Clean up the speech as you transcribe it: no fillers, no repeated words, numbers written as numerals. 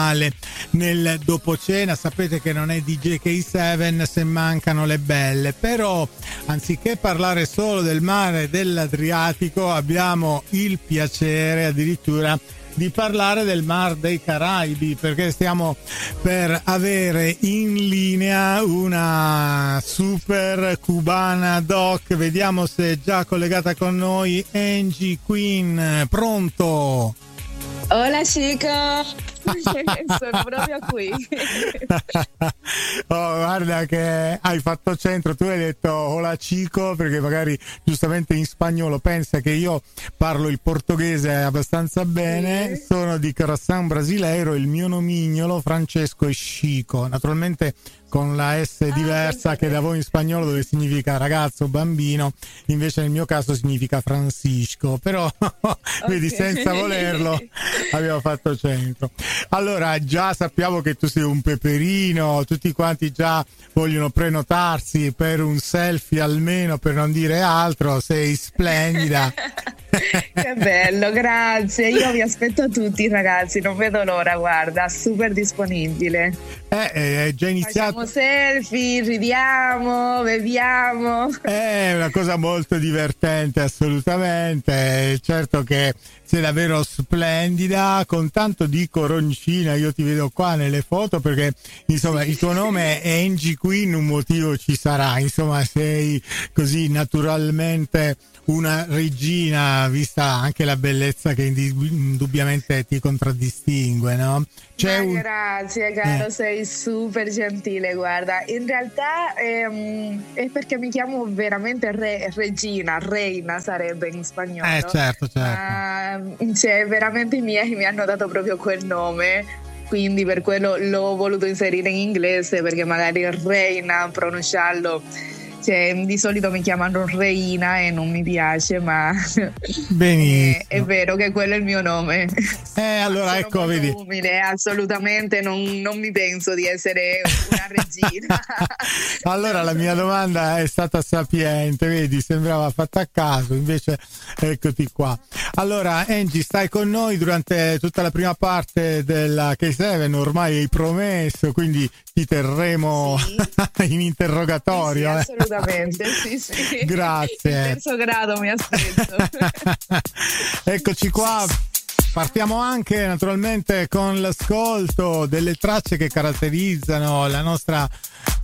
finale nel dopocena. Sapete che non è DJ K7 se mancano le belle, però anziché parlare solo del mare dell'Adriatico abbiamo il piacere addirittura di parlare del Mar dei Caraibi, perché stiamo per avere in linea una super cubana doc. Vediamo se è già collegata con noi Angie Queen. Pronto? Hola chica, sono proprio qui. Oh, guarda che hai fatto centro, tu hai detto hola chico perché magari giustamente in spagnolo pensa che io parlo il portoghese abbastanza bene, sì. Sono di Coração Brasileiro, il mio nomignolo Francesco è Chico, naturalmente con la S diversa che da voi in spagnolo, dove significa ragazzo, bambino, invece nel mio caso significa Francisco, però vedi, senza volerlo abbiamo fatto centro. Allora, già sappiamo che tu sei un peperino, tutti quanti già vogliono prenotarsi per un selfie almeno, per non dire altro, sei splendida. Che bello, grazie, io vi aspetto tutti ragazzi, non vedo l'ora, guarda, super disponibile. È già iniziato. Facciamo selfie, ridiamo, beviamo. È una cosa molto divertente, assolutamente. Certo che sei davvero splendida, con tanto di coroncina. Io ti vedo qua nelle foto perché insomma il tuo nome è Angie Queen, un motivo ci sarà, insomma sei così naturalmente una regina, vista anche la bellezza che indubbiamente ti contraddistingue, no? Grazie caro, sei super gentile, guarda, in realtà è perché mi chiamo veramente regina, reina sarebbe in spagnolo. Certo. Cioè, veramente i miei mi hanno dato proprio quel nome, quindi per quello l'ho voluto inserire in inglese, perché magari reina, pronunciarlo, cioè, di solito mi chiamano Reina e non mi piace, ma è vero che quello è il mio nome. Allora sono ecco, vedi. Umile, assolutamente non mi penso di essere una regina. Allora la mia domanda è stata sapiente, vedi, sembrava fatta a caso, invece eccoti qua. Allora Angie, stai con noi durante tutta la prima parte della K7, ormai hai promesso, quindi ti terremo in interrogatorio. Sì, assolutamente, sì. Grazie. Il terzo grado mi aspetto. Eccoci qua. Partiamo anche naturalmente con l'ascolto delle tracce che caratterizzano la nostra